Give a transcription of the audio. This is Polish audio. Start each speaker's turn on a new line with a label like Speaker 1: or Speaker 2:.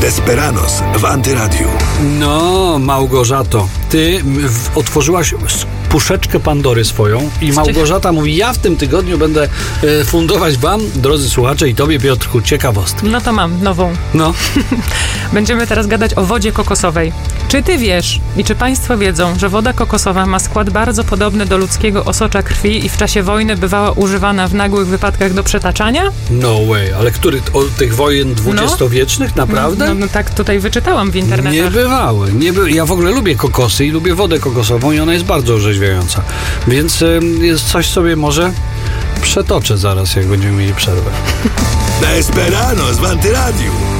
Speaker 1: Desperados w Antyradiu.
Speaker 2: No, Małgorzato, ty otworzyłaś puszeczkę Pandory swoją i Małgorzata mówi, ja w tym tygodniu będę fundować wam, drodzy słuchacze, i tobie, Piotrku, ciekawostki.
Speaker 3: No to mam nową.
Speaker 2: No.
Speaker 3: Będziemy teraz gadać o wodzie kokosowej. Czy ty wiesz i czy państwo wiedzą, że woda kokosowa ma skład bardzo podobny do ludzkiego osocza krwi i w czasie wojny bywała używana w nagłych wypadkach do przetaczania?
Speaker 2: No way, ale tych wojen dwudziestowiecznych, naprawdę?
Speaker 3: No tak tutaj wyczytałam w internecie.
Speaker 2: Nie bywały. Ja w ogóle lubię kokosy i lubię wodę kokosową i ona jest bardzo orzeźwiająca. Więc coś sobie może przetoczę zaraz, jak będziemy mieli przerwę.
Speaker 1: Desperados w Antyradiu.